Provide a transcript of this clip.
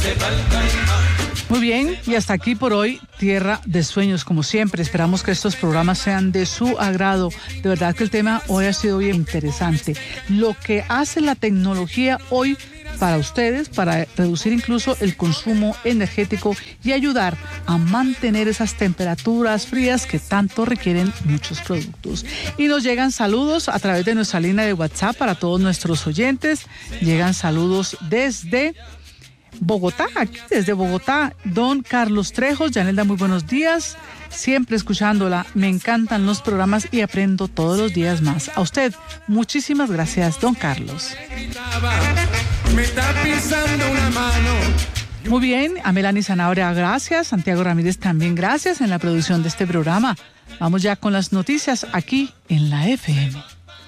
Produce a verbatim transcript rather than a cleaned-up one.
Muy bien, y hasta aquí por hoy, Tierra de Sueños, como siempre. Esperamos que estos programas sean de su agrado. De verdad que el tema hoy ha sido bien interesante. Lo que hace la tecnología hoy para ustedes, para reducir incluso el consumo energético y ayudar a mantener esas temperaturas frías que tanto requieren muchos productos. Y nos llegan saludos a través de nuestra línea de WhatsApp para todos nuestros oyentes. Llegan saludos desde Bogotá, aquí desde Bogotá, don Carlos Trejos. Yanelda, muy buenos días, siempre escuchándola, me encantan los programas y aprendo todos los días más. A usted, muchísimas gracias, don Carlos. Me está pisando una mano. Muy bien, a Melanie Zanabria, gracias, Santiago Ramírez también gracias en la producción de este programa. Vamos ya con las noticias aquí en la F M.